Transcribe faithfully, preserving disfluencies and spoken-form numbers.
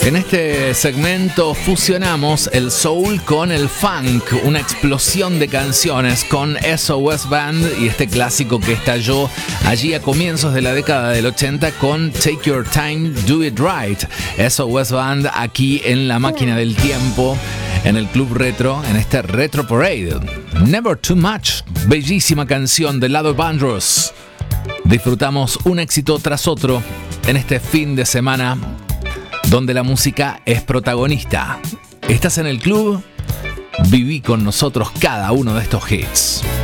En este segmento fusionamos el soul con el funk, una explosión de canciones con S O S Band y este clásico que estalló allí a comienzos de la década del ochenta con Take Your Time, Do It Right. S O S Band aquí en la máquina del tiempo, en el Club Retro, en este Retro Parade. Never Too Much, bellísima canción de Lado Vandross. Disfrutamos un éxito tras otro en este fin de semana donde la música es protagonista. ¿Estás en el club? Viví con nosotros cada uno de estos hits.